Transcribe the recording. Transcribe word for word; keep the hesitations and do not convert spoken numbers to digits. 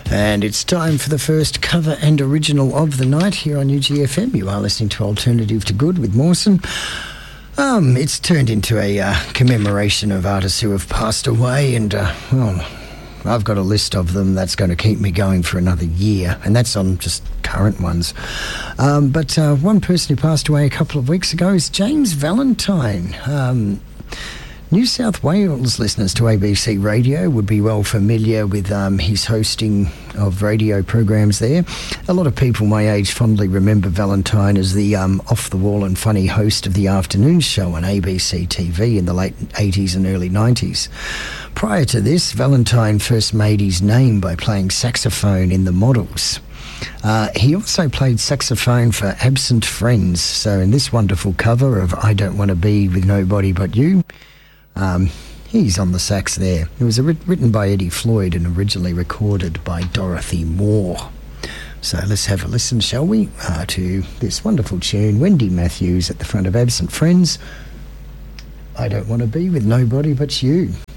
And it's time for the first cover and original of the night here on U G F M. You are listening to Alternative to Good with Mawson. Um, it's turned into a uh, commemoration of artists who have passed away, and, uh, well, I've got a list of them that's going to keep me going for another year, and that's on just current ones. Um, but uh, one person who passed away a couple of weeks ago is James Valentine. Um, New South Wales listeners to A B C Radio would be well familiar with um, his hosting of radio programs there. A lot of people my age fondly remember Valentine as the um, off-the-wall and funny host of the afternoon show on A B C T V in the late eighties and early nineties. Prior to this, Valentine first made his name by playing saxophone in The Models. Uh, he also played saxophone for Absent Friends, so in this wonderful cover of I Don't Want to Be With Nobody But You, Um, he's on the sax there. It was a, written by Eddie Floyd and originally recorded by Dorothy Moore. So let's have a listen, shall we, uh, to this wonderful tune. Wendy Matthews at the front of Absent Friends. I Don't Want to Be With Nobody But You.